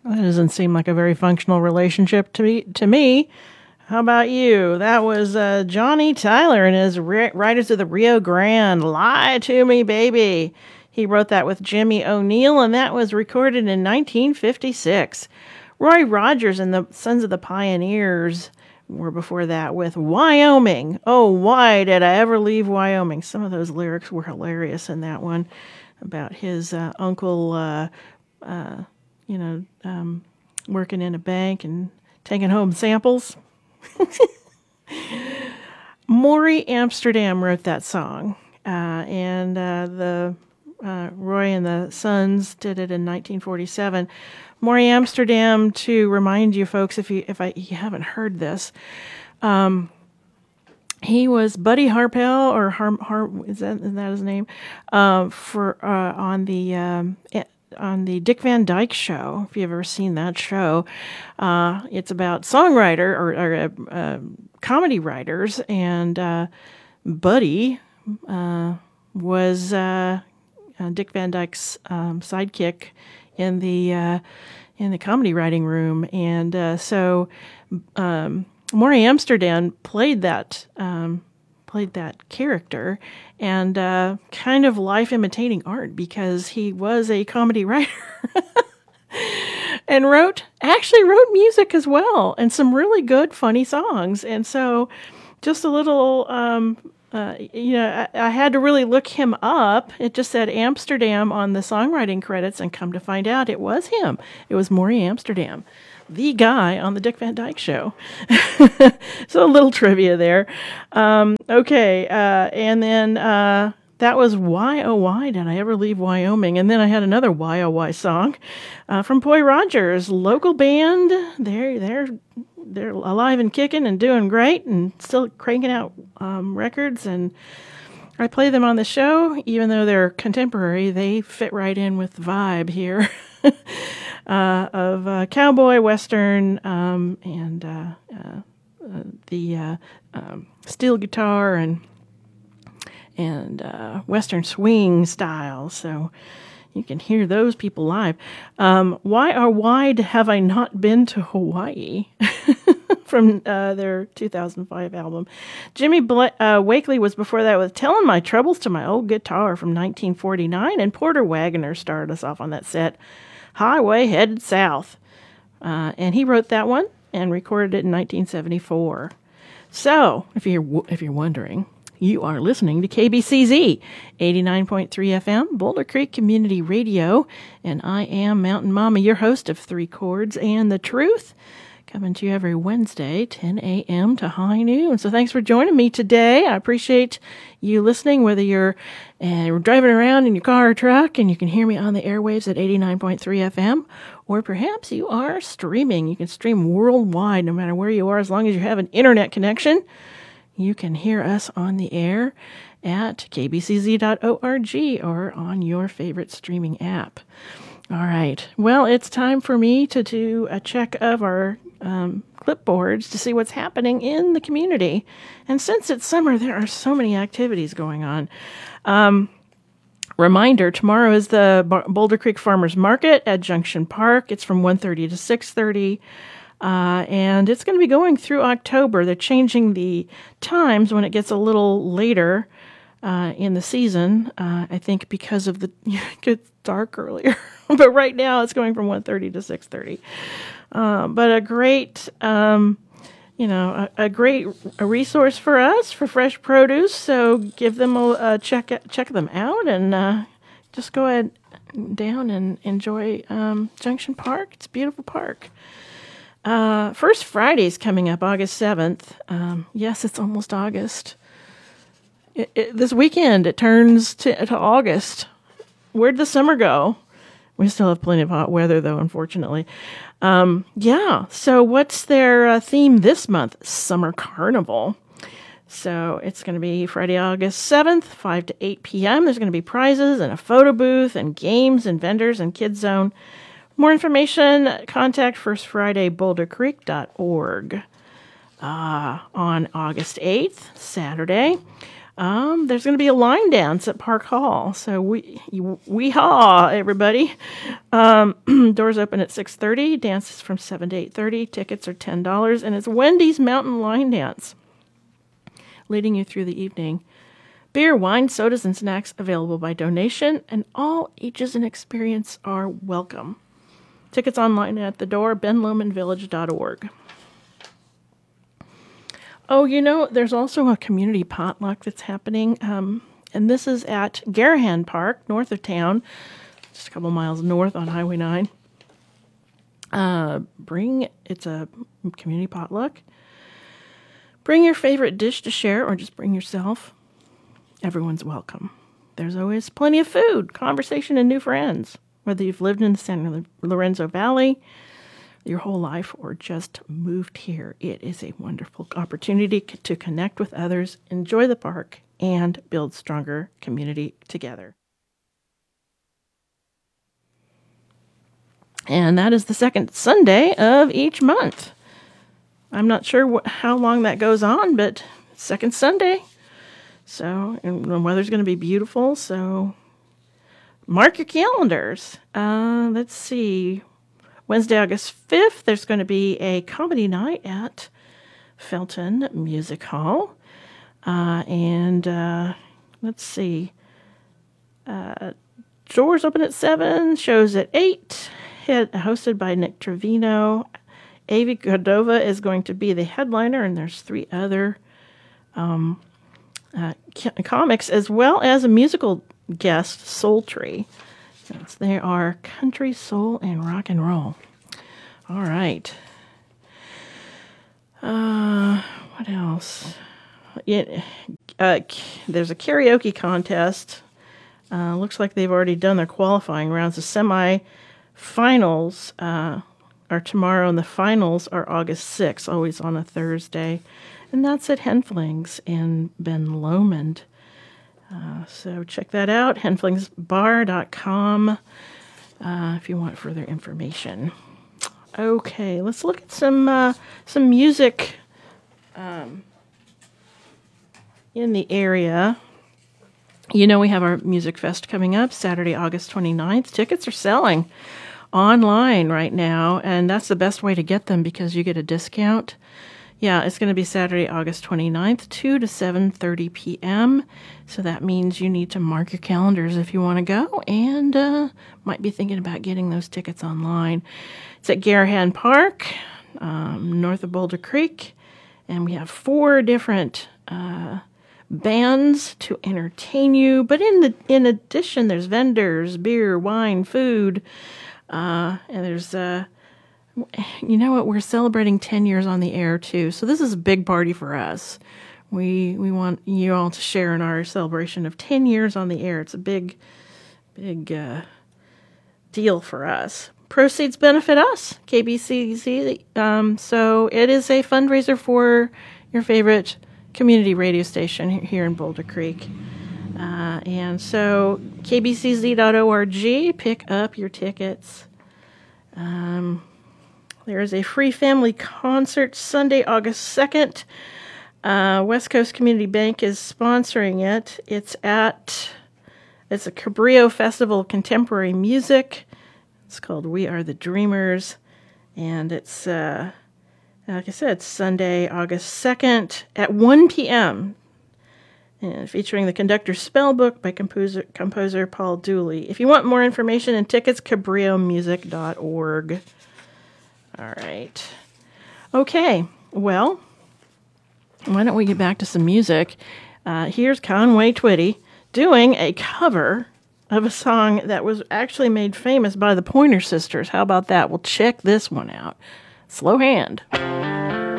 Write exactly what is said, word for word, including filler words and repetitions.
That doesn't seem like a very functional relationship to me. To me. How about you? That was uh, Johnny Tyler and his Riders of the Rio Grande. Lie to Me, Baby. He wrote that with Jimmy O'Neill, and that was recorded in nineteen fifty-six. Roy Rogers and the Sons of the Pioneers were before that with Wyoming. Oh, why did I ever leave Wyoming? Some of those lyrics were hilarious in that one about his uh, uncle, uh, uh, you know, um, working in a bank and taking home samples. Maury Amsterdam wrote that song, uh, and uh, the uh, Roy and the Sons did it in nineteen forty-seven. Maury Amsterdam, to remind you folks, if you if I you haven't heard this, um, he was Buddy Harpel, or Har, Har is that is that his name, uh, for uh, on the um, on the Dick Van Dyke Show. If you've ever seen that show, uh, it's about songwriter or, or uh, uh, comedy writers, and uh, Buddy uh, was uh, uh, Dick Van Dyke's um, sidekick in the uh, in the comedy writing room, and uh, so um, Maury Amsterdam played that um, played that character, and uh, kind of life imitating art, because he was a comedy writer and wrote actually wrote music as well, and some really good funny songs. And so just a little um, uh, you know I, I had to really look him up. It just said Amsterdam on the songwriting credits, and come to find out it was him. It was Maury Amsterdam, the guy on the Dick Van Dyke Show. So a little trivia there. Um, okay, uh, and then uh, that was Why Oh Why Did I Ever Leave Wyoming? And then I had another Why Oh Why song uh, from Boy Rogers, local band. They're they're they're alive and kicking and doing great and still cranking out um, records. And I play them on the show, even though they're contemporary. They fit right in with the vibe here. Uh, of uh, cowboy, western, um, and uh, uh, uh, the uh, um, steel guitar and and uh, western swing style. So you can hear those people live. Um, why or why have I not been to Hawaii? From uh, their two thousand five album. Jimmy Bla- uh, Wakely was before that with Telling My Troubles to My Old Guitar from nineteen forty-nine, and Porter Wagoner started us off on that set. Highway Headed South. Uh, and he wrote that one and recorded it in nineteen seventy-four. So, if you're if you're wondering, you are listening to K B C Z, eighty-nine point three F M, Boulder Creek Community Radio, and I am Mountain Mama, your host of Three Chords and the Truth, coming to you every Wednesday, ten a.m. to high noon. So thanks for joining me today. I appreciate you listening, whether you're uh, driving around in your car or truck and you can hear me on the airwaves at eighty-nine point three F M, or perhaps you are streaming. You can stream worldwide, no matter where you are, as long as you have an internet connection. You can hear us on the air at k b c z dot org or on your favorite streaming app. All right. Well, it's time for me to do a check of our um, clipboards to see what's happening in the community. And since it's summer, there are so many activities going on. Um, reminder, tomorrow is the Boulder Creek Farmers Market at Junction Park. It's from one thirty to six thirty. Uh, and it's going to be going through October. They're changing the times when it gets a little later uh, in the season, uh, I think because of the, it gets dark earlier. But right now it's going from one thirty to six thirty. Uh, but a great, um, you know, a, a great a resource for us for fresh produce. So give them a, a check, check them out, and uh, just go ahead down and enjoy um, Junction Park. It's a beautiful park. Uh, First Friday's coming up, August seventh. Um, yes, it's almost August. It, it, this weekend it turns to, to August. Where'd the summer go? We still have plenty of hot weather, though, unfortunately. Um, yeah, so what's their uh, theme this month? Summer Carnival. So it's going to be Friday, August seventh, five to eight p.m. There's going to be prizes and a photo booth and games and vendors and Kids Zone. More information, contact first friday boulder creek dot org. Uh, on August eighth, Saturday, Um, there's going to be a line dance at Park Hall. So we, wee-haw, everybody. Um, doors open at six thirty. Dances from seven to eight thirty. Tickets are ten dollars. And it's Wendy's Mountain Line Dance, leading you through the evening. Beer, wine, sodas, and snacks available by donation. And all ages and experience are welcome. Tickets online at the door, ben lomond village dot org. Oh, you know, there's also a community potluck that's happening, um, and this is at Garahan Park, north of town, just a couple miles north on Highway nine. Uh, bring, it's a community potluck. Bring your favorite dish to share, or just bring yourself. Everyone's welcome. There's always plenty of food, conversation, and new friends. Whether you've lived in the San Lorenzo Valley your whole life or just moved here, it is a wonderful opportunity to connect with others, enjoy the park, and build stronger community together. And that is the second Sunday of each month. I'm not sure what, how long that goes on, but second Sunday. So, and the weather's going to be beautiful, so mark your calendars. Uh, let's see. Wednesday, August fifth, there's going to be a comedy night at Felton Music Hall. Uh, and uh, let's see. Uh, doors open at seven, shows at eight, head, hosted by Nick Trevino. Avi Cordova is going to be the headliner, and there's three other um, uh, comics, as well as a musical guest, Soul Tree. Yes, they are country, soul, and rock and roll. All right. Uh, what else? It, uh, there's a karaoke contest. Uh, looks like they've already done their qualifying rounds. The semi-finals uh, are tomorrow, and the finals are August sixth, always on a Thursday. And that's at Henfling's in Ben Lomond. Uh, so check that out, henflings bar dot com, uh, if you want further information. Okay, let's look at some uh, some music um, in the area. You know, we have our Music Fest coming up Saturday, August twenty-ninth. Tickets are selling online right now, and that's the best way to get them because you get a discount. Yeah, it's going to be Saturday, August twenty-ninth, two to seven thirty p.m. So that means you need to mark your calendars if you want to go, and uh, might be thinking about getting those tickets online. It's at Garahan Park, um, north of Boulder Creek, and we have four different uh, bands to entertain you. But in the in addition, there's vendors, beer, wine, food, uh, and there's... Uh, You know what? We're celebrating ten years on the air, too. So this is a big party for us. We we want you all to share in our celebration of ten years on the air. It's a big, big uh, deal for us. Proceeds benefit us, K B C Z. Um, so it is a fundraiser for your favorite community radio station here in Boulder Creek. Uh, and so k b c z dot org, pick up your tickets. Um... There is a free family concert Sunday, August second. Uh, West Coast Community Bank is sponsoring it. It's at, it's a Cabrillo Festival of Contemporary Music. It's called We Are the Dreamers. And it's, uh, like I said, Sunday, August second at one p.m. And featuring the Conductor's Spellbook by composer, composer Paul Dooley. If you want more information and tickets, cabrillo music dot org. All right. Okay. Well, why don't we get back to some music? Uh, here's Conway Twitty doing a cover of a song that was actually made famous by the Pointer Sisters. How about that? We'll check this one out. Slow Hand.